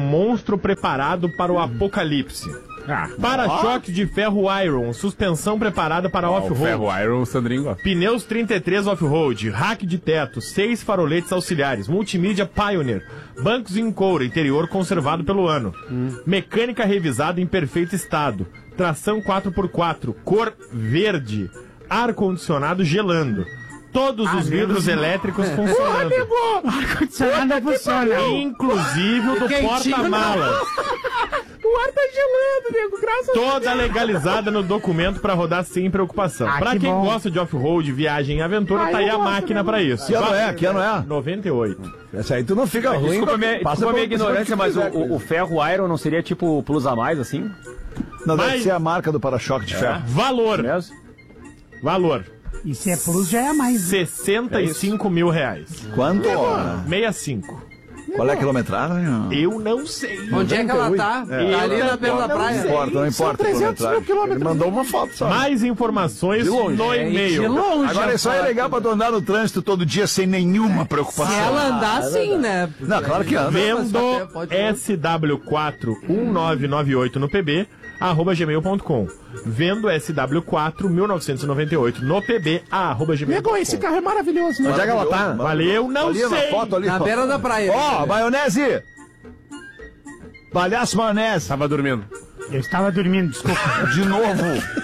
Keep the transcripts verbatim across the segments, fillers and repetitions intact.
monstro preparado para o apocalipse. Ah, Para-choque de ferro Iron, suspensão preparada para ó, off-road. Ferro Iron, o Sandrinho gosta. Pneus trinta e três off-road, rack de teto, seis faroletes auxiliares, multimídia Pioneer, bancos em couro, interior conservado pelo ano, hum. mecânica revisada em perfeito estado, tração quatro por quatro, cor verde, ar-condicionado gelando. Todos ah, os vidros Deus elétricos Deus. funcionando. O ar-condicionado funciona. Inclusive o do porta-malas. O ar tá gelando, nego, graças Toda legalizada no documento pra rodar sem preocupação. Ah, pra que quem bom. gosta de off-road, viagem e aventura, ah, tá aí a gosto, máquina pra isso. Que ano é? Que ano é? noventa e oito. Essa aí tu não fica ruim. Desculpa minha, desculpa minha ignorância, mas o, o, o ferro Iron não seria tipo plus a mais, assim? Não, mas... deve ser a marca do para-choque de é. ferro. Valor. Mesmo? Valor. E se é plus, já é a mais. sessenta e cinco mil reais. Quanto? sessenta e cinco. Qual é a quilometragem? Eu não sei. Onde é que ela tá? É. Tá ali na beira da praia. Não importa, não importa. trezentos mil quilômetros. Ele mandou uma foto só. Mais informações no e-mail. De longe. Agora isso aí é legal pra tu andar no trânsito todo dia sem nenhuma preocupação. Se ela andar sim, né? Não, claro que anda. Vendo S W quatro um nove nove oito no P B, arroba gmail ponto com. Vendo S W quatro mil novecentos e noventa e oito no P B, arroba gmail ponto com. Nego, esse carro é maravilhoso, né? Onde é que ela tá? Valeu, não ali sei. Na foto ali. Na beira da praia. Ó, oh, maionese! Palhaço maionese. Tava dormindo. Eu estava dormindo, desculpa. De novo.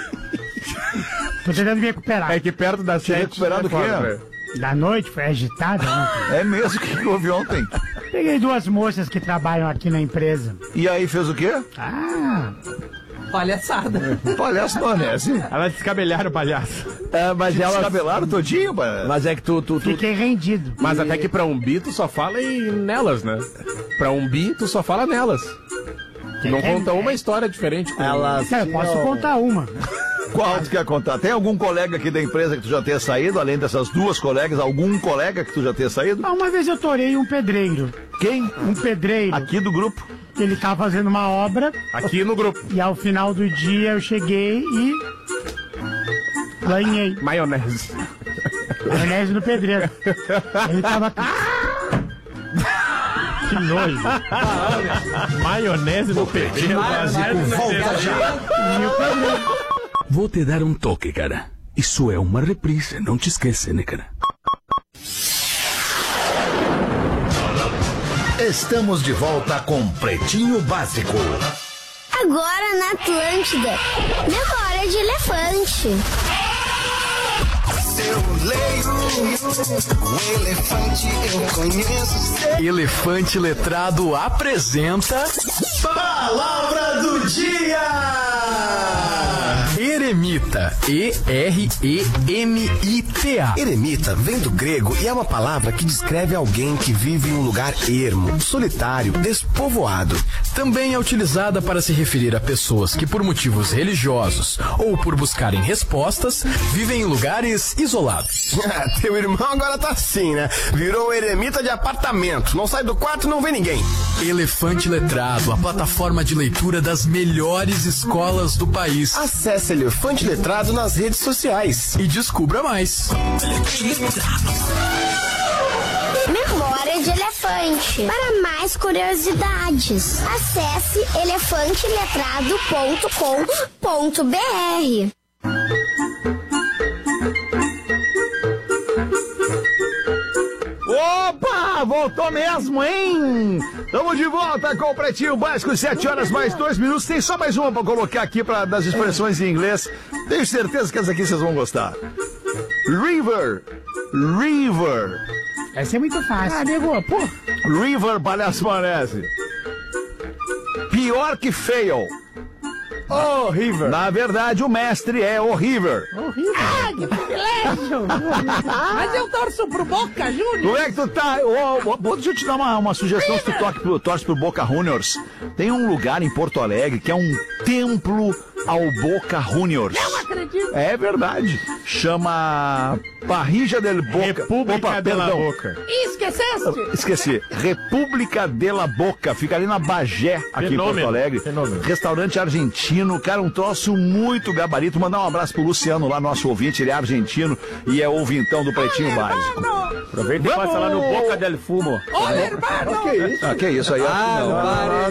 Tô tentando me recuperar. É que perto das Se sete... recuperar do quê? Né? Da noite, foi agitada ontem. É mesmo que houve ontem. Peguei duas moças que trabalham aqui na empresa. E aí fez o quê? Ah... Palhaçada. Palhaço maionese. Elas descabelharam o palhaço. É, mas elas... Descabelaram todinho, pai. Mas é que tu... tu, tu... Fiquei rendido. Mas até que pra um bi tu só fala em nelas, né? Pra um bi tu só fala nelas. Tu não conta uma história diferente com elas. Não, eu posso contar uma. Qual tu quer contar? Tem algum colega aqui da empresa que tu já tenha saído, além dessas duas colegas? Algum colega que tu já tenha saído? Ah, uma vez eu torei um pedreiro. Quem? Um pedreiro. Aqui do grupo? Ele tava fazendo uma obra. Aqui no grupo. E ao final do dia eu cheguei e... ganhei. Maionese. Maionese no pedreiro. Ele tava... Que nojo. Maionese no pedreiro. Volta já. E o pedreiro. Vou te dar um toque, cara. Isso é uma reprise, não te esquece, né, cara? Estamos de volta com Pretinho Básico. Agora na Atlântida, memória de elefante. Eu leio o elefante, eu conheço. Elefante Letrado apresenta Palavra do Dia. Eremita. E R E M I T A. Eremita vem do grego e é uma palavra que descreve alguém que vive em um lugar ermo, solitário, despovoado. Também é utilizada para se referir a pessoas que, por motivos religiosos ou por buscarem respostas, vivem em lugares isolados. Teu irmão agora tá assim, né? Virou eremita de apartamento. Não sai do quarto e não vê ninguém. Elefante Letrado, a plataforma de leitura das melhores escolas do país. Acesse Elefante Letrado nas redes sociais e descubra mais. Memória de elefante. Para mais curiosidades, acesse elefante letrado ponto com ponto b r. Opa, voltou mesmo, hein? Estamos de volta com o Pretinho Básico, sete horas mais dois minutos. Tem só mais uma pra colocar aqui pra, das expressões em inglês. Tenho certeza que essa aqui vocês vão gostar. River, river. Essa é muito fácil. Ah, nego, pô. River, palhaço maionese. Pior que fail. Oh, River. Na verdade, o mestre é o River. Oh, River. Ah, que privilégio. Mas eu torço pro Boca Juniors. Como é que tu tá? Oh, oh, deixa eu te dar uma, uma sugestão. Se tu toque pro, torce pro Boca Juniors, tem um lugar em Porto Alegre que é um templo ao Boca Juniors. Não acredito. É verdade. Chama Parrilla del Boca. República Opa, de la perdão. Boca. Esqueceste? Esqueci. República de la Boca. Fica ali na Bagé, aqui Fenômeno. em Porto Alegre. Fenômeno. Restaurante argentino. Cara, um troço muito gabarito. Mandar um abraço pro Luciano lá, nosso ouvinte. Ele é argentino e é ouvintão do Pretinho Ai, Básico. Aproveita e passa lá no Boca del Fumo. Olha, irmão. Que isso? Ah, que isso aí? Ah, não, não,